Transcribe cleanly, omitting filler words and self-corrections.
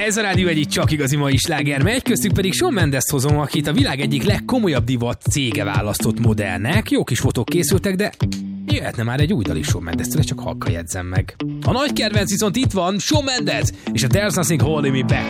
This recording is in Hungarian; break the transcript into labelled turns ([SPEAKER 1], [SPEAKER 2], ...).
[SPEAKER 1] Ez a rádió egyik csak igazi mai sláger megy, köztük pedig Shawn Mendes-t hozom, akit a világ egyik legkomolyabb divat cége választott modellnek. Jó kis fotók készültek, de jöhetne már egy új dal is Shawn Mendes-től, csak halkan jegyzem meg. A nagy kedvenc viszont itt van, Shawn Mendes és a There's Nothing Holding Me Back.